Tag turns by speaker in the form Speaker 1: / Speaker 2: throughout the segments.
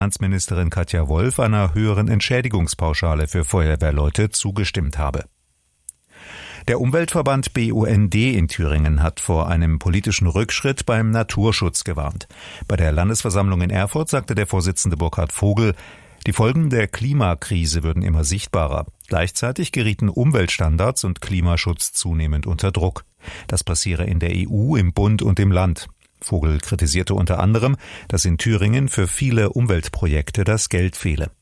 Speaker 1: Finanzministerin Katja Wolf einer höheren Entschädigungspauschale für Feuerwehrleute zugestimmt habe. Der Umweltverband BUND in Thüringen hat vor einem politischen Rückschritt beim Naturschutz gewarnt. Bei der Landesversammlung in Erfurt sagte der Vorsitzende Burkhard Vogel, die Folgen der Klimakrise würden immer sichtbarer. Gleichzeitig gerieten Umweltstandards und Klimaschutz zunehmend unter Druck. Das passiere in der EU, im Bund und im Land. Vogel kritisierte unter anderem, dass in Thüringen für viele Umweltprojekte das Geld fehle.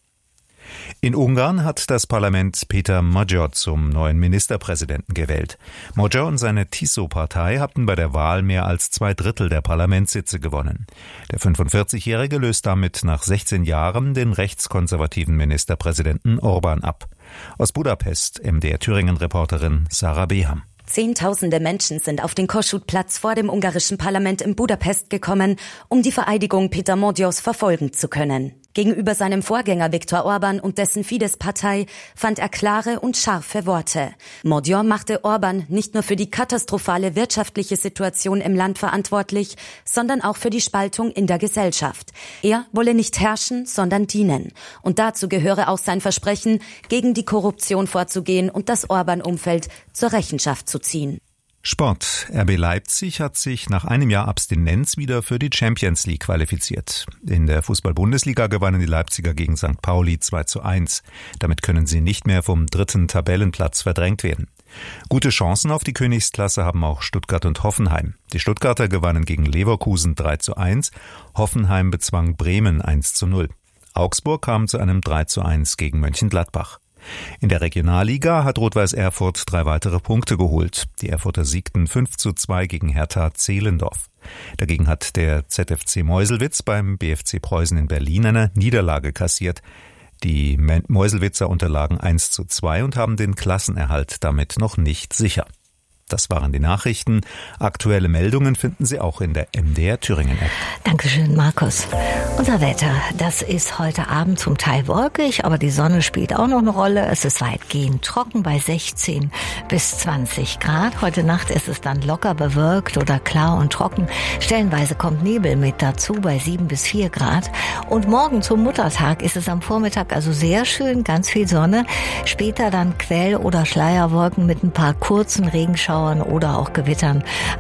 Speaker 1: In Ungarn hat das Parlament Peter Magyar zum neuen Ministerpräsidenten gewählt. Magyar und seine TISO-Partei hatten bei der Wahl mehr als 2/3 der Parlamentssitze gewonnen. Der 45-Jährige löst damit nach 16 Jahren den rechtskonservativen Ministerpräsidenten Orbán ab. Aus Budapest MDR Thüringen-Reporterin Sarah Beham.
Speaker 2: Zehntausende Menschen sind auf den Kossuth-Platz vor dem ungarischen Parlament in Budapest gekommen, um die Vereidigung Peter Magyars verfolgen zu können. Gegenüber seinem Vorgänger Viktor Orbán und dessen Fidesz-Partei fand er klare und scharfe Worte. Magyar machte Orbán nicht nur für die katastrophale wirtschaftliche Situation im Land verantwortlich, sondern auch für die Spaltung in der Gesellschaft. Er wolle nicht herrschen, sondern dienen. Und dazu gehöre auch sein Versprechen, gegen die Korruption vorzugehen und das Orbán-Umfeld zur Rechenschaft zu ziehen.
Speaker 1: Sport. RB Leipzig hat sich nach einem Jahr Abstinenz wieder für die Champions League qualifiziert. In der Fußball-Bundesliga gewannen die Leipziger gegen St. Pauli 2:1. Damit können sie nicht mehr vom 3. Tabellenplatz verdrängt werden. Gute Chancen auf die Königsklasse haben auch Stuttgart und Hoffenheim. Die Stuttgarter gewannen gegen Leverkusen 3:1. Hoffenheim bezwang Bremen 1:0. Augsburg kam zu einem 3:1 gegen Mönchengladbach. In der Regionalliga hat Rot-Weiß Erfurt 3 weitere Punkte geholt. Die Erfurter siegten 5:2 gegen Hertha Zehlendorf. Dagegen hat der ZFC Meuselwitz beim BFC Preußen in Berlin eine Niederlage kassiert. Die Meuselwitzer unterlagen 1:2 und haben den Klassenerhalt damit noch nicht sicher. Das waren die Nachrichten. Aktuelle Meldungen finden Sie auch in der MDR Thüringen App.
Speaker 3: Dankeschön, Markus. Unser Wetter, das ist heute Abend zum Teil wolkig, aber die Sonne spielt auch noch eine Rolle. Es ist weitgehend trocken bei 16 bis 20 Grad. Heute Nacht ist es dann locker bewölkt oder klar und trocken. Stellenweise kommt Nebel mit dazu bei 7 bis 4 Grad. Und morgen zum Muttertag ist es am Vormittag also sehr schön, ganz viel Sonne. Später dann Quell- oder Schleierwolken mit ein paar kurzen Regenschauern oder auch Gewittern,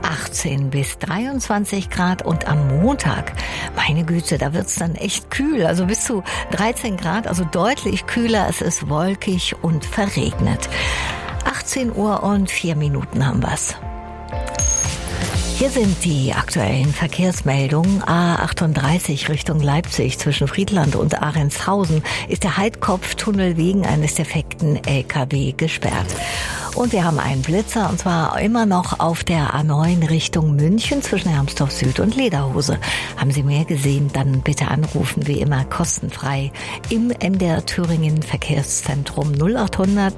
Speaker 3: 18 bis 23 Grad. Und am Montag, meine Güte, da wird's dann echt kühl, also bis zu 13 Grad, also deutlich kühler. Es ist wolkig und verregnet. 18 Uhr und 4 Minuten haben wir's. Hier sind die aktuellen Verkehrsmeldungen. A38 Richtung Leipzig zwischen Friedland und Ahrentshausen ist der Heidkopftunnel wegen eines defekten LKW gesperrt. Und wir haben einen Blitzer, und zwar immer noch auf der A9 Richtung München zwischen Hermsdorf Süd und Lederhose. Haben Sie mehr gesehen, dann bitte anrufen, wie immer kostenfrei im MDR Thüringen Verkehrszentrum 0800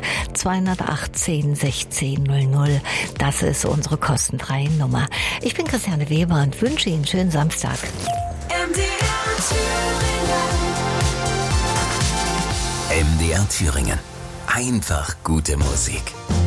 Speaker 3: 218 16 00. Das ist unsere kostenfreie Nummer. Ich bin Christiane Weber und wünsche Ihnen einen schönen Samstag.
Speaker 4: MDR Thüringen. Einfach gute Musik.